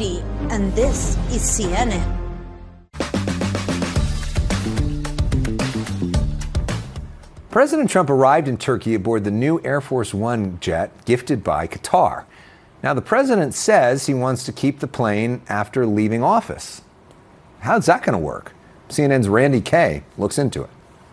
Brady, and this is CNN. President Trump arrived in Turkey aboard the new Air Force One jet gifted by Qatar. Now, the president says he wants to keep the plane after leaving office. How's that going to work? CNN's Randy Kaye looks into it.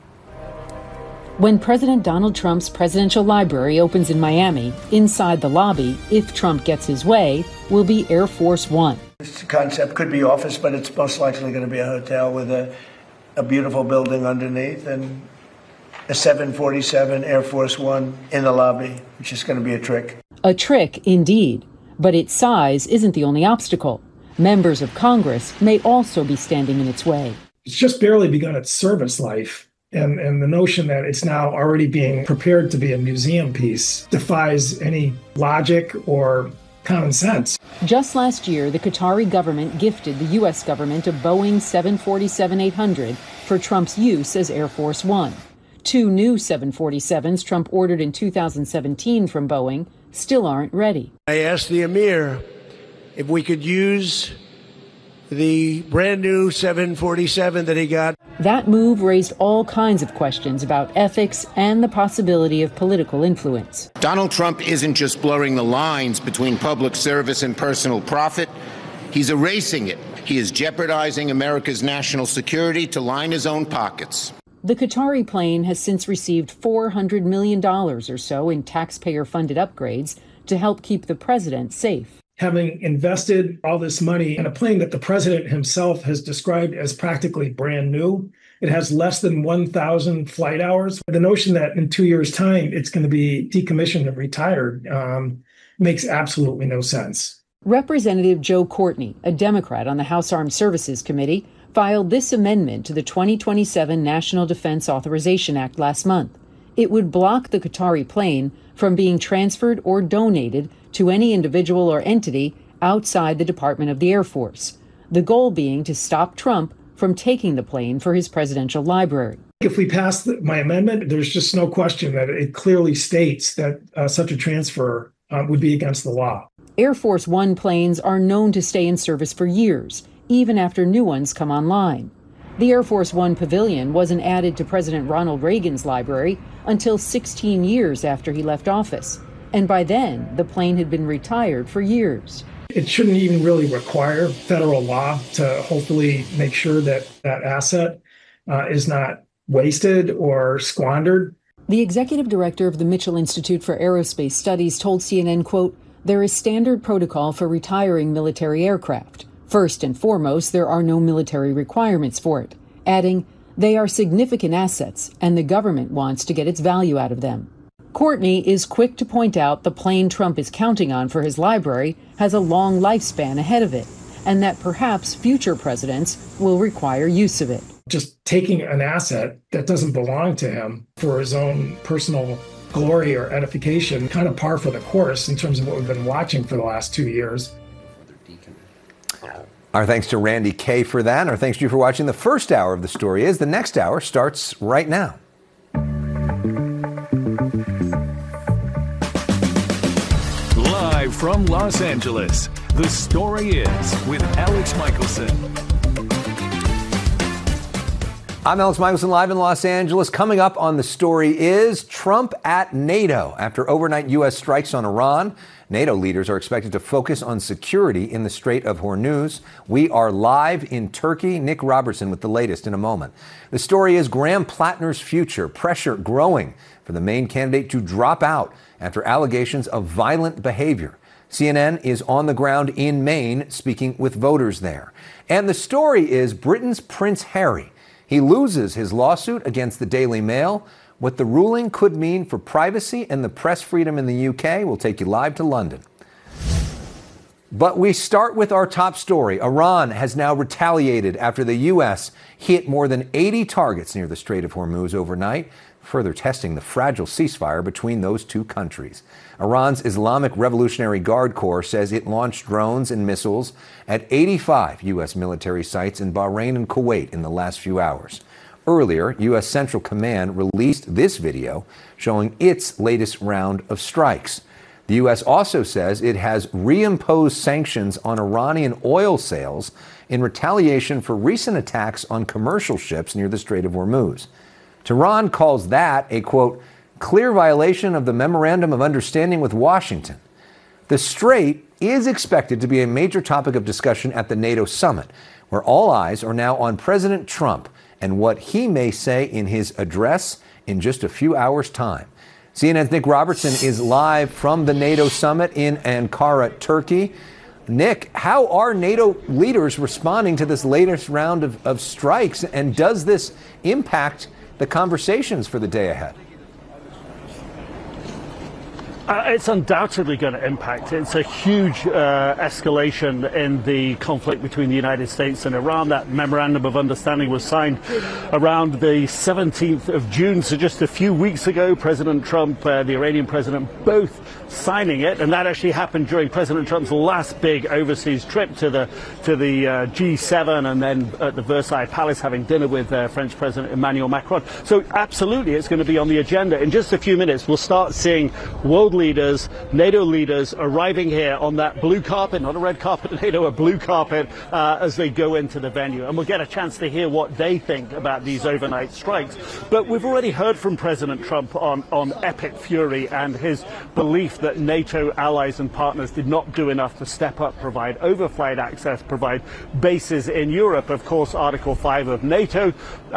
When President Donald Trump's presidential library opens in Miami, inside the lobby, if Trump gets his way, will be Air Force One. This concept could be office, but it's most likely going to be a hotel with a beautiful building underneath and a 747 Air Force One in the lobby, which is going to be a trick. A trick, indeed. But its size isn't the only obstacle. Members of Congress may also be standing in its way. It's just barely begun its service life. And the notion that it's now already being prepared to be a museum piece defies any logic or common sense. Just last year, the Qatari government gifted the U.S. government a Boeing 747-800 for Trump's use as Air Force One. Two new 747s Trump ordered in 2017 from Boeing still aren't ready. I asked the Emir if we could use the brand new 747 that he got. That move raised all kinds of questions about ethics and the possibility of political influence. Donald Trump isn't just blurring the lines between public service and personal profit. He's erasing it. He is jeopardizing America's national security to line his own pockets. The Qatari plane has since received $400 million or so in taxpayer-funded upgrades to help keep the president safe. Having invested all this money in a plane that the president himself has described as practically brand new, it has less than 1,000 flight hours. The notion that in 2 years' time it's going to be decommissioned and retired makes absolutely no sense. Representative Joe Courtney, a Democrat on the House Armed Services Committee, filed this amendment to the 2027 National Defense Authorization Act last month. It would block the Qatari plane from being transferred or donated to any individual or entity outside the Department of the Air Force, the goal being to stop Trump from taking the plane for his presidential library. If we pass my amendment, there's just no question that it clearly states that such a transfer would be against the law. Air Force One planes are known to stay in service for years, even after new ones come online. The Air Force One pavilion wasn't added to President Ronald Reagan's library until 16 years after he left office. And by then, the plane had been retired for years. It shouldn't even really require federal law to hopefully make sure that that asset is not wasted or squandered. The executive director of the Mitchell Institute for Aerospace Studies told CNN, quote, "There is standard protocol for retiring military aircraft. First and foremost, there are no military requirements for it," adding, "They are significant assets, and the government wants to get its value out of them." Courtney is quick to point out the plane Trump is counting on for his library has a long lifespan ahead of it, and that perhaps future presidents will require use of it. Just taking an asset that doesn't belong to him for his own personal glory or edification, kind of par for the course in terms of what we've been watching for the last 2 years. Our thanks to Randy Kaye for that. Our thanks to you for watching the first hour of The Story Is. The next hour starts right now. Live from Los Angeles, The Story Is with Alex Michelson. I'm Alex Michelson, live in Los Angeles. Coming up on The Story Is, Trump at NATO. After overnight U.S. strikes on Iran, NATO leaders are expected to focus on security in the Strait of Hormuz. We are live in Turkey. Nick Robertson with the latest in a moment. The story is Graham Plattner's future. Pressure growing for the main candidate to drop out after allegations of violent behavior. CNN is on the ground in Maine speaking with voters there. And the story is Britain's Prince Harry. He loses his lawsuit against the Daily Mail. What the ruling could mean for privacy and the press freedom in the UK will take you live to London. But we start with our top story. Iran has now retaliated after the U.S. hit more than 80 targets near the Strait of Hormuz overnight, further testing the fragile ceasefire between those two countries. Iran's Islamic Revolutionary Guard Corps says it launched drones and missiles at 85 U.S. military sites in Bahrain and Kuwait in the last few hours. Earlier, U.S. Central Command released this video showing its latest round of strikes. The U.S. also says it has reimposed sanctions on Iranian oil sales in retaliation for recent attacks on commercial ships near the Strait of Hormuz. Tehran calls that a, quote, clear violation of the Memorandum of Understanding with Washington. The Strait is expected to be a major topic of discussion at the NATO summit, where all eyes are now on President Trump and what he may say in his address in just a few hours' time. CNN's Nick Robertson is live from the NATO summit in Ankara, Turkey. Nick, how are NATO leaders responding to this latest round of strikes, and does this impact the conversations for the day ahead? It's undoubtedly going to impact. It's a huge escalation in the conflict between the United States and Iran. That memorandum of understanding was signed around the 17th of June, so just a few weeks ago. President Trump, the Iranian president, both signing it, and that actually happened during President Trump's last big overseas trip to the G7, and then at the Versailles Palace having dinner with French President Emmanuel Macron. So absolutely, it's going to be on the agenda. In just a few minutes, we'll start seeing world leaders, NATO leaders arriving here on that blue carpet, not a red carpet at NATO, a blue carpet, as they go into the venue. And we'll get a chance to hear what they think about these overnight strikes. But we've already heard from President Trump on epic fury and his belief that NATO allies and partners did not do enough to step up, provide overflight access, provide bases in Europe. Of course, Article 5 of NATO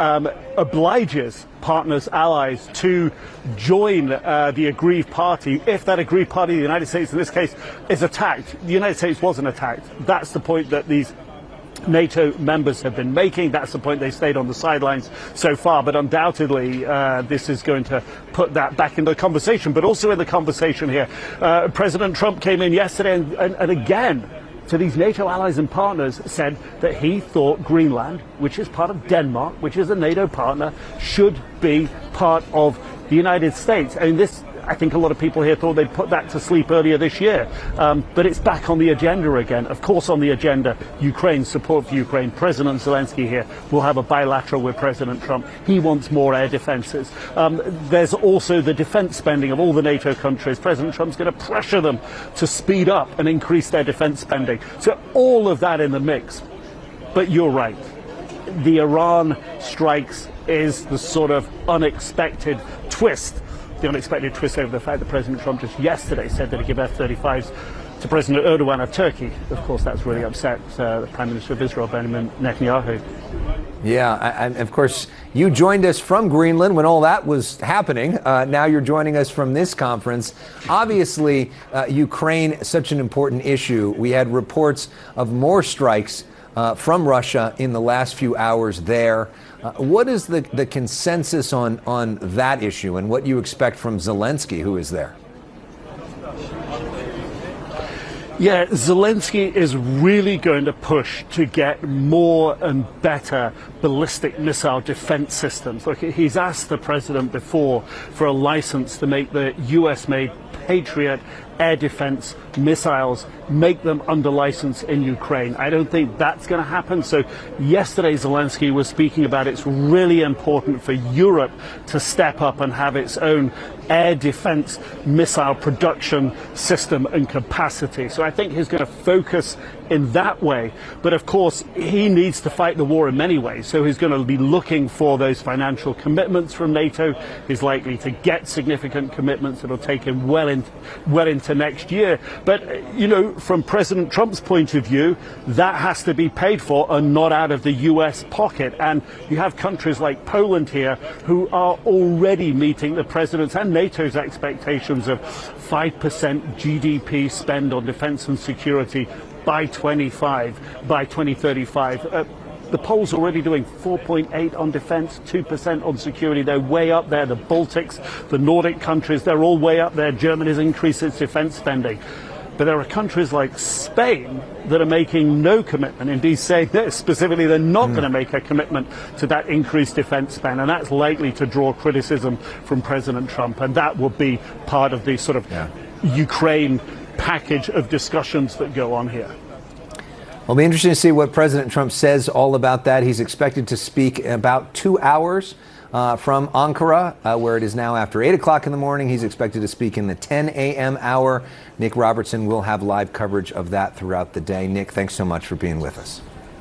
obliges partners, allies, to join the aggrieved party if that aggrieved party, the United States in this case, is attacked. The United States wasn't attacked. That's the point that these NATO members have been making. That's the point they stayed on the sidelines so far. But undoubtedly, this is going to put that back into the conversation. But also in the conversation here, President Trump came in yesterday and again, to these NATO allies and partners, said that he thought Greenland, which is part of Denmark, which is a NATO partner, should be part of the United States. I mean, this, I think a lot of people here thought they'd put that to sleep earlier this year, but it's back on the agenda again. Of course, on the agenda, Ukraine, support for Ukraine. President Zelensky here will have a bilateral with President Trump. He wants more air defenses. There's also the defense spending of all the NATO countries. President Trump's going to pressure them to speed up and increase their defense spending. So all of that in the mix. But you're right. The Iran strikes is the sort of unexpected twist. The unexpected twist over the fact that President Trump just yesterday said that he'd give F-35s to President Erdogan of Turkey. Of course, that's really upset the Prime Minister of Israel, Benjamin Netanyahu. Yeah, and of course, you joined us from Greenland when all that was happening. Now you're joining us from this conference. Obviously, Ukraine, such an important issue. We had reports of more strikes from Russia in the last few hours there. What is the consensus on that issue and what you expect from Zelensky, who is there? Yeah, Zelensky is really going to push to get more and better ballistic missile defense systems. Look, he's asked the president before for a license to make the US-made Patriot air defense missiles, make them under license in Ukraine. I don't think that's going to happen. So yesterday Zelensky was speaking about it's really important for Europe to step up and have its own air defense missile production system and capacity. So I think he's going to focus in that way. But of course, he needs to fight the war in many ways. So he's going to be looking for those financial commitments from NATO. He's likely to get significant commitments that'll take him well into next year. But, you know, from President Trump's point of view, that has to be paid for and not out of the US pocket. And you have countries like Poland here who are already meeting the president's and NATO's expectations of 5% GDP spend on defense and security by 2035. The Poles are already doing 4.8 on defense, 2% on security. They're way up there. The Baltics, the Nordic countries, they're all way up there. Germany's increased its defense spending. But there are countries like Spain that are making no commitment. Indeed, saying this specifically, they're not going to make a commitment to that increased defense spend. And that's likely to draw criticism from President Trump. And that will be part of the sort of Ukraine package of discussions that go on here. Well, it'll be interesting to see what President Trump says all about that. He's expected to speak in about 2 hours from Ankara, where it is now after 8 o'clock in the morning. He's expected to speak in the 10 a.m. hour. Nick Robertson will have live coverage of that throughout the day. Nick, thanks so much for being with us.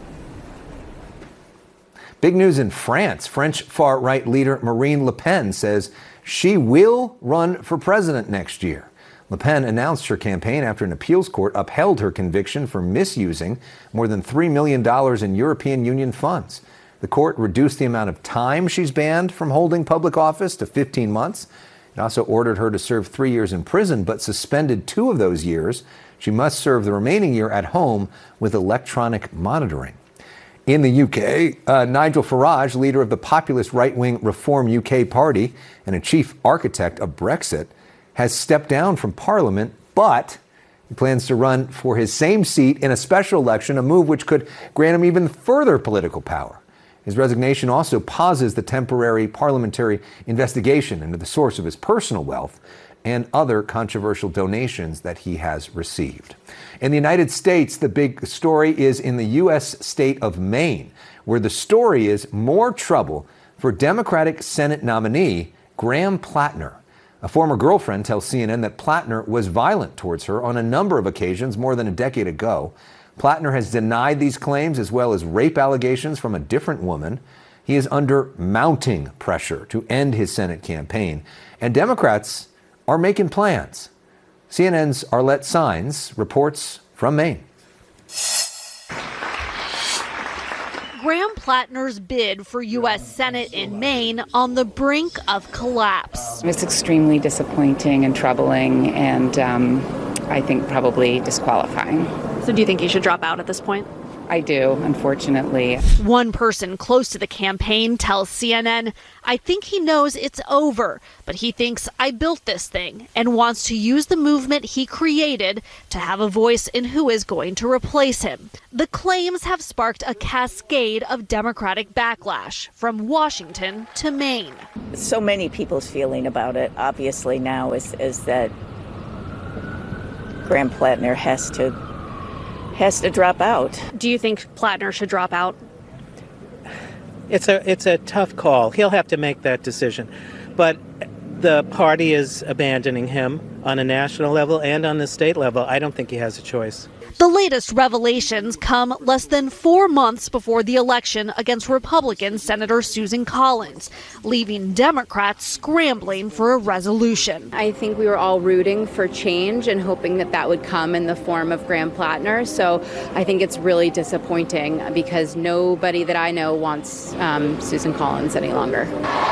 Big news in France. French far-right leader Marine Le Pen says she will run for president next year. Le Pen announced her campaign after an appeals court upheld her conviction for misusing more than $3 million in European Union funds. The court reduced the amount of time she's banned from holding public office to 15 months. It also ordered her to serve 3 years in prison, but suspended 2 of those years. She must serve the remaining year at home with electronic monitoring. In the UK, Nigel Farage, leader of the populist right-wing Reform UK party and a chief architect of Brexit, has stepped down from Parliament, but he plans to run for his same seat in a special election, a move which could grant him even further political power. His resignation also pauses the temporary parliamentary investigation into the source of his personal wealth and other controversial donations that he has received. In the United States, the big story is in the U.S. state of Maine, where the story is more trouble for Democratic Senate nominee Graham Plattner. A former girlfriend tells CNN that Plattner was violent towards her on a number of occasions more than a decade ago. Plattner has denied these claims as well as rape allegations from a different woman. He is under mounting pressure to end his Senate campaign, and Democrats are making plans. CNN's Arlette Saenz reports from Maine. Graham Plattner's bid for U.S. Senate in Maine on the brink of collapse. It's extremely disappointing and troubling, and I think probably disqualifying. So do you think he should drop out at this point? I do, unfortunately. One person close to the campaign tells CNN, "I think he knows it's over, but he thinks I built this thing and wants to use the movement he created to have a voice in who is going to replace him." The claims have sparked a cascade of Democratic backlash from Washington to Maine. So many people's feeling about it, obviously, now is that Graham Plattner has to drop out. Do you think Plattner should drop out? It's a tough call. He'll have to make that decision. But the party is abandoning him on a national level and on the state level. I don't think he has a choice. The latest revelations come less than 4 months before the election against Republican Senator Susan Collins, leaving Democrats scrambling for a resolution. I think we were all rooting for change and hoping that that would come in the form of Graham Plattner. So I think it's really disappointing because nobody that I know wants Susan Collins any longer.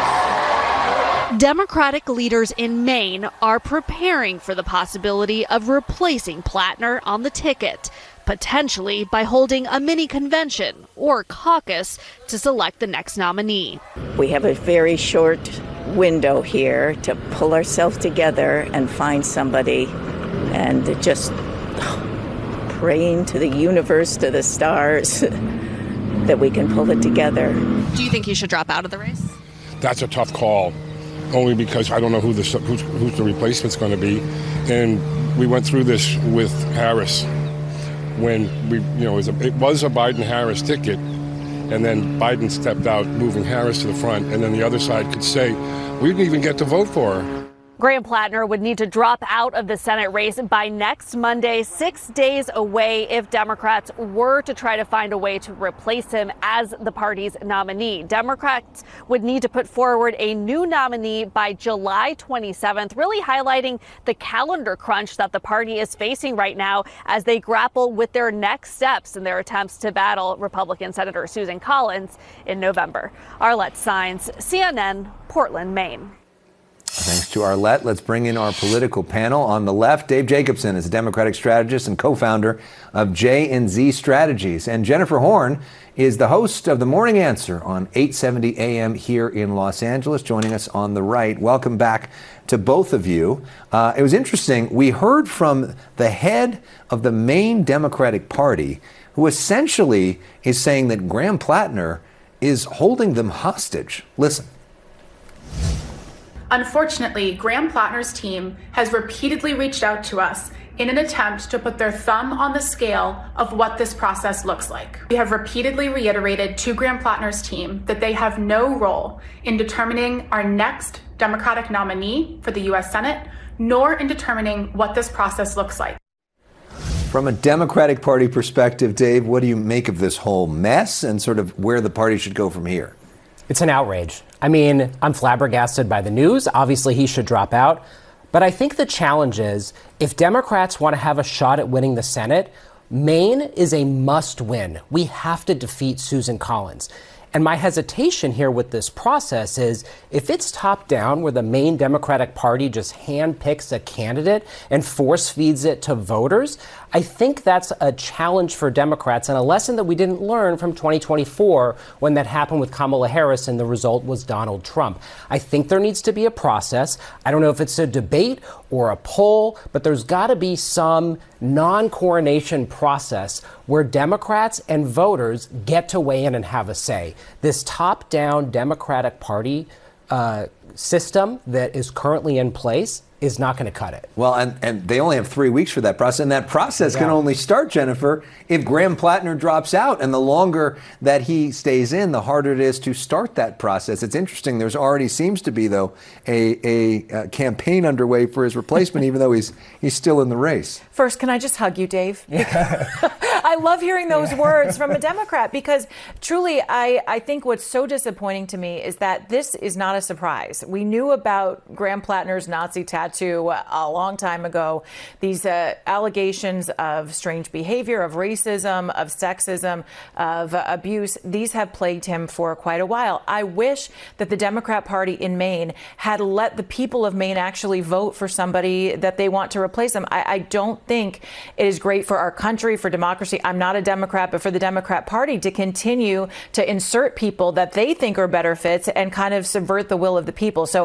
Democratic leaders in Maine are preparing for the possibility of replacing Plattner on the ticket, potentially by holding a mini convention or caucus to select the next nominee. We have a very short window here to pull ourselves together and find somebody, and just praying to the universe, to the stars, that we can pull it together. Do you think he should drop out of the race? That's a tough call. Only because I don't know who's the replacement's going to be, and we went through this with Harris when it was a Biden-Harris ticket, and then Biden stepped out, moving Harris to the front, and then the other side could say, we didn't even get to vote for her. Graham Plattner would need to drop out of the Senate race by next Monday, 6 days away, if Democrats were to try to find a way to replace him as the party's nominee. Democrats would need to put forward a new nominee by July 27th, really highlighting the calendar crunch that the party is facing right now as they grapple with their next steps in their attempts to battle Republican Senator Susan Collins in November. Arlette Saenz, CNN, Portland, Maine. Thanks to Arlette. Let's bring in our political panel. On the left, Dave Jacobson is a Democratic strategist and co-founder of J&Z Strategies. And Jennifer Horn is the host of The Morning Answer on 870 AM here in Los Angeles, joining us on the right. Welcome back to both of you. It was interesting. We heard from the head of the Maine Democratic Party, who essentially is saying that Graham Plattner is holding them hostage. Listen. Unfortunately, Graham Plattner's team has repeatedly reached out to us in an attempt to put their thumb on the scale of what this process looks like. We have repeatedly reiterated to Graham Plattner's team that they have no role in determining our next Democratic nominee for the U.S. Senate, nor in determining what this process looks like. From a Democratic Party perspective, Dave, what do you make of this whole mess and sort of where the party should go from here? It's an outrage. I mean, I'm flabbergasted by the news. Obviously, he should drop out. But I think the challenge is, if Democrats want to have a shot at winning the Senate, Maine is a must win. We have to defeat Susan Collins. And my hesitation here with this process is, if it's top down where the Maine Democratic Party just handpicks a candidate and force feeds it to voters, I think that's a challenge for Democrats and a lesson that we didn't learn from 2024 when that happened with Kamala Harris and the result was Donald Trump. I think there needs to be a process. I don't know if it's a debate or a poll, but there's got to be some non-coronation process where Democrats and voters get to weigh in and have a say. This top-down Democratic Party system that is currently in place is not going to cut it. Well, and they only have 3 weeks for that process. And that process can only start, Jennifer, if Graham Plattner drops out. And the longer that he stays in, the harder it is to start that process. It's interesting. There's already seems to be, though, a campaign underway for his replacement, even though he's still in the race. First, can I just hug you, Dave? I love hearing those words from a Democrat because truly, I think what's so disappointing to me is that this is not a surprise. We knew about Graham Plattner's Nazi tattoo a long time ago. These allegations of strange behavior, of racism, of sexism, of abuse, these have plagued him for quite a while. I wish that the Democrat Party in Maine had let the people of Maine actually vote for somebody that they want to replace him. I don't think it is great for our country, for democracy. I'm not a Democrat, but for the Democrat Party to continue to insert people that they think are better fits and kind of subvert the will of the people. So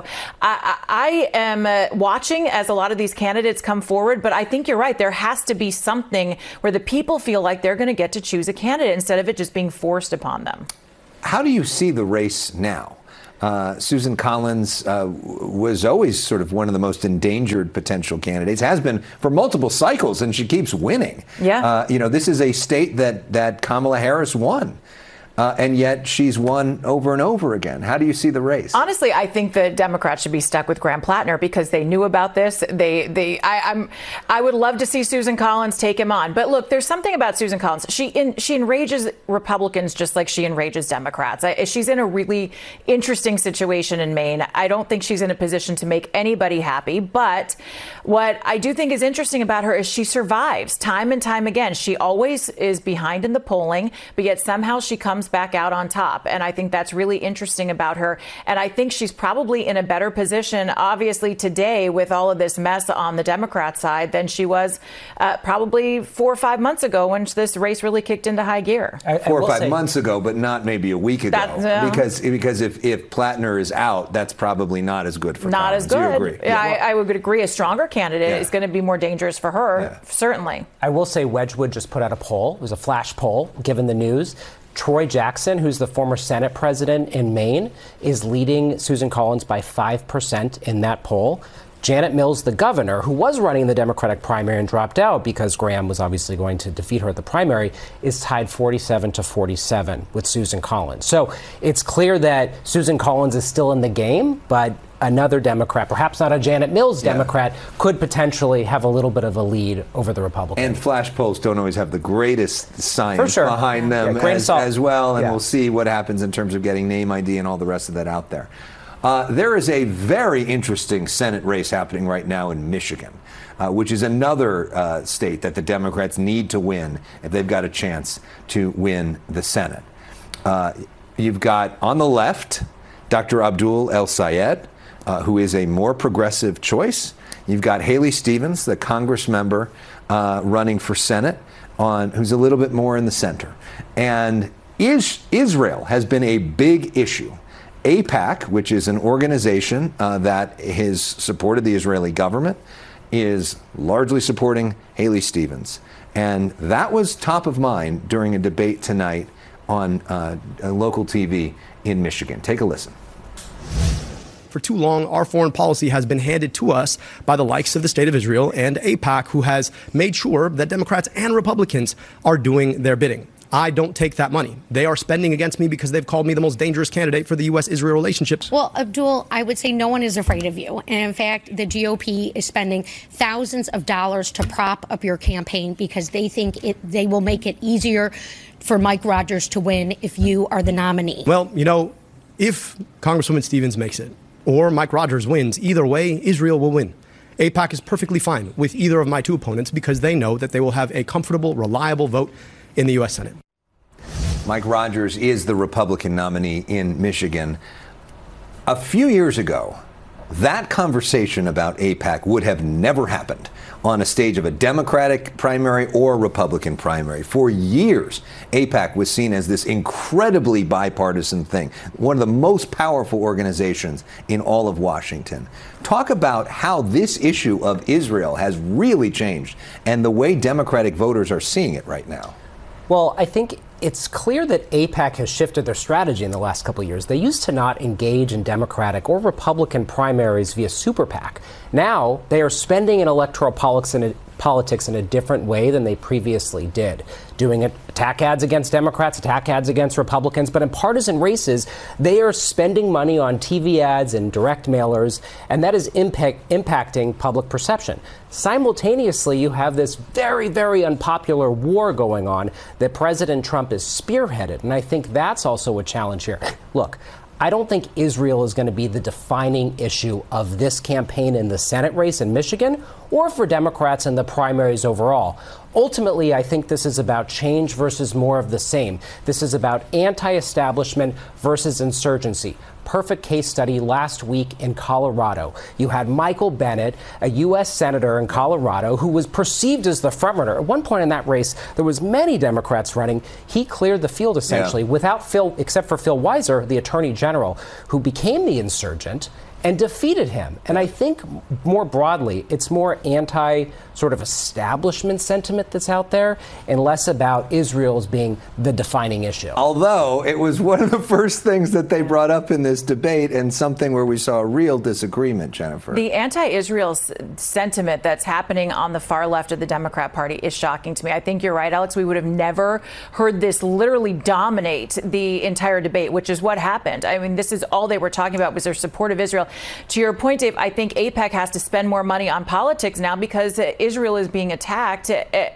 I am watching as a lot of these candidates come forward, but I think you're right. There has to be something where the people feel like they're going to get to choose a candidate instead of it just being forced upon them. How do you see the race now? Susan Collins was always sort of one of the most endangered potential candidates, has been for multiple cycles, and she keeps winning. Yeah. This is a state that Kamala Harris won. And yet she's won over and over again. How do you see the race? Honestly, I think the Democrats should be stuck with Graham Plattner because they knew about this. I would love to see Susan Collins take him on. But look, there's something about Susan Collins. She enrages Republicans just like she enrages Democrats. She's in a really interesting situation in Maine. I don't think she's in a position to make anybody happy. But what I do think is interesting about her is she survives time and time again. She always is behind in the polling, but yet somehow she comes back out on top. And I think that's really interesting about her. And I think she's probably in a better position, obviously, today with all of this mess on the Democrat side than she was probably 4 or 5 months ago when this race really kicked into high gear. 4 or 5 months ago, but not maybe a week ago. Because if Plattner is out, that's probably not as good for Not Collins. as good. Do you agree? Yeah, I would agree. A stronger candidate is going to be more dangerous for her, certainly. I will say Wedgwood just put out a poll. It was a flash poll, given the news. Troy Jackson, who's the former Senate president in Maine, is leading Susan Collins by 5% in that poll. Janet Mills, the governor, who was running the Democratic primary and dropped out because Graham was obviously going to defeat her at the primary, is tied 47-47 with Susan Collins. So it's clear that Susan Collins is still in the game, but another Democrat, perhaps not a Janet Mills Democrat, could potentially have a little bit of a lead over the Republicans. And flash polls don't always have the greatest science behind them as well, and we'll see what happens in terms of getting name ID and all the rest of that out there. There is a very interesting Senate race happening right now in Michigan, which is another state that the Democrats need to win if they've got a chance to win the Senate. You've got on the left Dr. Abdul El-Sayed, who is a more progressive choice. You've got Haley Stevens, the Congress member running for Senate, who's a little bit more in the center. And Israel has been a big issue. AIPAC, which is an organization that has supported the Israeli government, is largely supporting Haley Stevens. And that was top of mind during a debate tonight on local TV in Michigan. Take a listen. for too long, our foreign policy has been handed to us by the likes of the State of Israel and AIPAC, who has made sure that Democrats and Republicans are doing their bidding. I don't take that money. They are spending against me because they've called me the most dangerous candidate for the U.S.-Israel relationships. Well, Abdul, I would say no one is afraid of you. And in fact, the GOP is spending thousands of dollars to prop up your campaign because they think they will make it easier for Mike Rogers to win if you are the nominee. Well, if Congresswoman Stevens makes it or Mike Rogers wins, either way, Israel will win. AIPAC is perfectly fine with either of my two opponents because they know that they will have a comfortable, reliable vote in the U.S. Senate. Mike Rogers is the Republican nominee in Michigan. A few years ago, that conversation about AIPAC would have never happened on a stage of a Democratic primary or Republican primary. For years, AIPAC was seen as this incredibly bipartisan thing, one of the most powerful organizations in all of Washington. Talk about how this issue of Israel has really changed and the way Democratic voters are seeing it right now. Well, I think it's clear that AIPAC has shifted their strategy in the last couple of years. They used to not engage in Democratic or Republican primaries via super PAC. Now they are spending in electoral politics in a different way than they previously did, doing attack ads against Democrats, attack ads against Republicans. But in partisan races, they are spending money on TV ads and direct mailers, and that is impacting public perception. Simultaneously, you have this very, very unpopular war going on that President Trump has spearheaded, and I think that's also a challenge here. Look, I don't think Israel is going to be the defining issue of this campaign in the Senate race in Michigan or for Democrats in the primaries overall. Ultimately, I think this is about change versus more of the same. This is about anti-establishment versus insurgency. Perfect case study last week in Colorado. You had Michael Bennet, a U.S. senator in Colorado, who was perceived as the frontrunner. At one point in that race, there was many Democrats running. He cleared the field essentially without except for Phil Weiser, the attorney general, who became the insurgent and defeated him. And I think more broadly, it's more sort of establishment sentiment that's out there and less about Israel as being the defining issue. Although it was one of the first things that they brought up in this debate and something where we saw a real disagreement, Jennifer. The anti-Israel sentiment that's happening on the far left of the Democrat Party is shocking to me. I think you're right, Alex. We would have never heard this literally dominate the entire debate, which is what happened. I mean, this is all they were talking about was their support of Israel. To your point, Dave, I think AIPAC has to spend more money on politics now because Israel is being attacked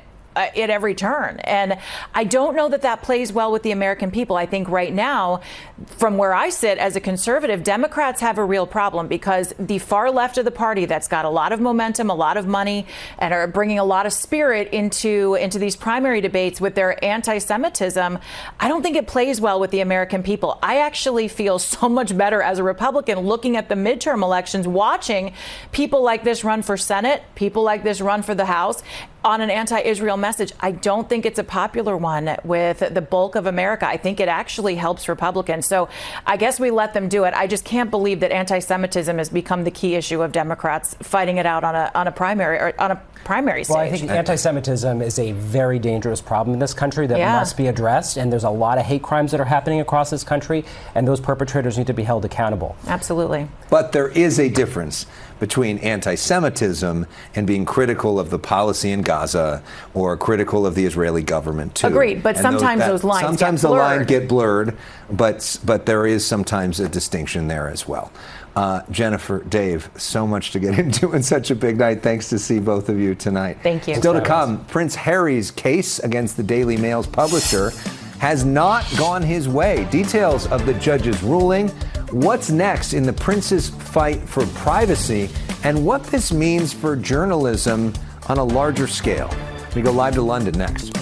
at every turn. And I don't know that that plays well with the American people. I think right now, from where I sit as a conservative, Democrats have a real problem because the far left of the party that's got a lot of momentum, a lot of money, and are bringing a lot of spirit into these primary debates with their anti-Semitism, I don't think it plays well with the American people. I actually feel so much better as a Republican looking at the midterm elections, watching people like this run for Senate, people like this run for the House, on an anti-Israel message. I don't think it's a popular one with the bulk of America. I think it actually helps Republicans. So I guess we let them do it. I just can't believe that anti-Semitism has become the key issue of Democrats fighting it out on a primary stage. Well, I think anti-Semitism is a very dangerous problem in this country that must be addressed. And there's a lot of hate crimes that are happening across this country, and those perpetrators need to be held accountable. Absolutely. But there is a difference between anti-Semitism and being critical of the policy in Gaza or critical of the Israeli government too. Agreed, but sometimes those lines sometimes get blurred. the lines get blurred, but there is sometimes a distinction there as well. Jennifer, Dave, so much to get into in such a big night. Thanks to see both of you tonight. Thank you. Still to come, Prince Harry's case against the Daily Mail's publisher has not gone his way. Details of the judge's ruling, what's next in the prince's fight for privacy, and what this means for journalism on a larger scale. We go live to London next.